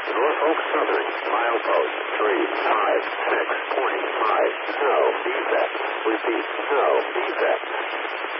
Norfolk Southern, milepost 356.5. No defect. Repeat, no defect.